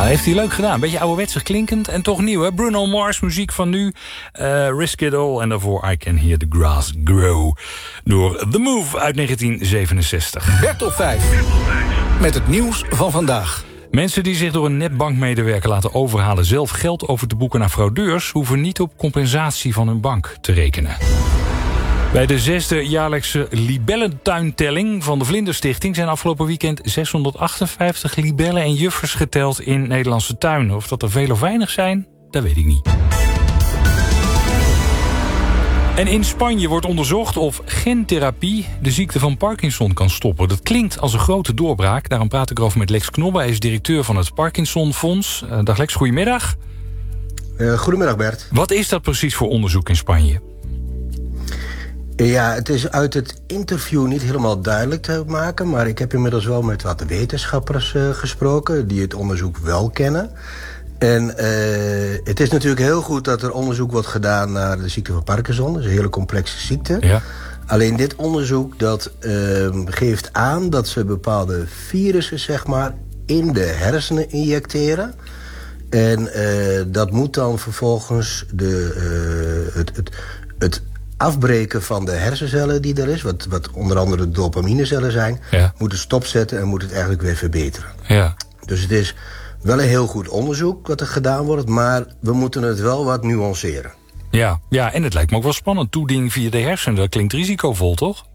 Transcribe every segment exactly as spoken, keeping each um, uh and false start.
Nou, heeft hij leuk gedaan. Een beetje ouderwetsig klinkend en toch nieuw, hè? Bruno Mars, muziek van nu. Uh, Risk It All en daarvoor I Can Hear the Grass Grow. Door The Move uit negentien zevenenzestig. Bert op vijf. Met het nieuws van vandaag. Mensen die zich door een netbankmedewerker laten overhalen zelf geld over te boeken naar fraudeurs, hoeven niet op compensatie van hun bank te rekenen. Bij de zesde jaarlijkse libellentuintelling van de Vlinderstichting zijn afgelopen weekend zeshonderdachtenvijftig libellen en juffers geteld in Nederlandse tuinen. Of dat er veel of weinig zijn, dat weet ik niet. En in Spanje wordt onderzocht of gentherapie de ziekte van Parkinson kan stoppen. Dat klinkt als een grote doorbraak. Daarom praat ik erover met Lex Knobbe. Hij is directeur van het Parkinsonfonds. Uh, dag Lex, goedemiddag. Uh, goedemiddag Bert. Wat is dat precies voor onderzoek in Spanje? Ja, het is uit het interview niet helemaal duidelijk te maken, maar ik heb inmiddels wel met wat wetenschappers uh, gesproken die het onderzoek wel kennen. En uh, het is natuurlijk heel goed dat er onderzoek wordt gedaan naar de ziekte van Parkinson. Dat is een hele complexe ziekte. Ja. Alleen dit onderzoek dat uh, geeft aan dat ze bepaalde virussen zeg maar in de hersenen injecteren. En uh, dat moet dan vervolgens de, uh, het, het, het afbreken van de hersencellen die er is, wat, wat onder andere dopaminecellen zijn, ja. moet het stopzetten en moet het eigenlijk weer verbeteren. Ja. Dus het is wel een heel goed onderzoek wat er gedaan wordt, maar we moeten het wel wat nuanceren. Ja, ja, en het lijkt me ook wel spannend. Toediening via de hersenen, dat klinkt risicovol, toch?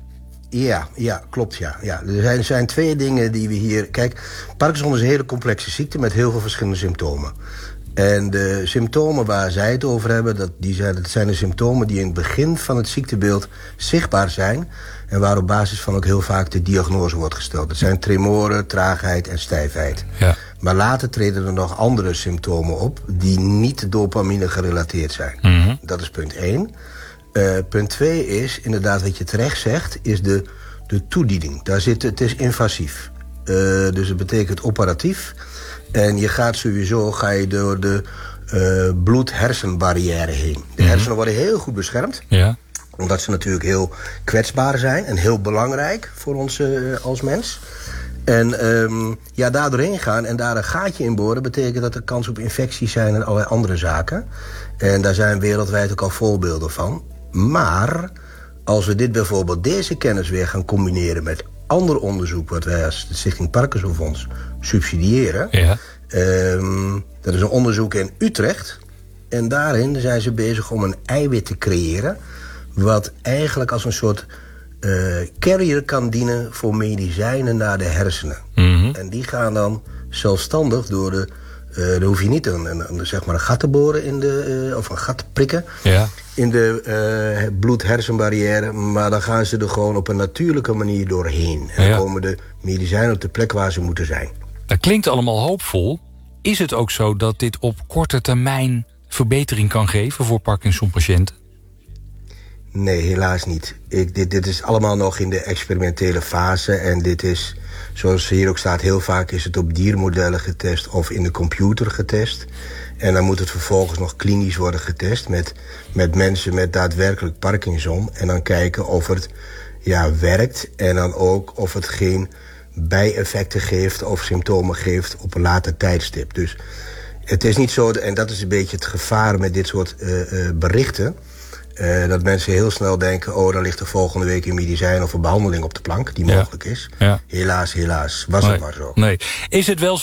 Ja, ja, klopt, ja. ja. Er zijn, zijn twee dingen die we hier... Kijk, Parkinson is een hele complexe ziekte met heel veel verschillende symptomen. En de symptomen waar zij het over hebben, dat, die zijn, dat zijn de symptomen die in het begin van het ziektebeeld zichtbaar zijn en waar op basis van ook heel vaak de diagnose wordt gesteld. Dat zijn tremoren, traagheid en stijfheid. Ja. Maar later treden er nog andere symptomen op die niet dopamine gerelateerd zijn. Mm-hmm. Dat is punt één. Uh, punt twee is, inderdaad wat je terecht zegt, is de, de toediening. Daar zit, het is invasief. Uh, dus het betekent operatief. En je gaat sowieso ga je door de uh, bloed-hersenbarrière heen. De Mm-hmm. hersenen worden heel goed beschermd. Ja. Omdat ze natuurlijk heel kwetsbaar zijn en heel belangrijk voor ons uh, als mens. En um, ja, daar doorheen gaan en daar een gaatje in boren betekent dat er kans op infecties zijn en allerlei andere zaken. En daar zijn wereldwijd ook al voorbeelden van. Maar als we dit bijvoorbeeld, deze kennis weer gaan combineren met ander onderzoek wat wij als de Stichting Parkinsonfonds subsidiëren. Ja. Um, dat is een onderzoek in Utrecht. En daarin zijn ze bezig om een eiwit te creëren wat eigenlijk als een soort uh, carrier kan dienen voor medicijnen naar de hersenen. Mm-hmm. En die gaan dan zelfstandig door de... Uh, dan hoef je niet een, een, een, zeg maar een gat te boren in de, uh, of een gat te prikken ja. in de uh, bloed-hersenbarrière, maar dan gaan ze er gewoon op een natuurlijke manier doorheen. En ja. dan komen de medicijnen op de plek waar ze moeten zijn. Dat klinkt allemaal hoopvol. Is het ook zo dat dit op korte termijn verbetering kan geven voor Parkinson-patiënten? Nee, helaas niet. Ik, dit, dit is allemaal nog in de experimentele fase. En dit is, zoals hier ook staat, heel vaak is het op diermodellen getest of in de computer getest. En dan moet het vervolgens nog klinisch worden getest met, met mensen met daadwerkelijk Parkinson. En dan kijken of het ja, werkt en dan ook of het geen bijeffecten geeft of symptomen geeft op een later tijdstip. Dus het is niet zo, en dat is een beetje het gevaar met dit soort uh, uh, berichten. Uh, dat mensen heel snel denken, oh, dan ligt er volgende week een medicijn of een behandeling op de plank die ja. mogelijk is. Ja. Helaas, helaas, was nee. het maar zo. Nee. Is het wel zo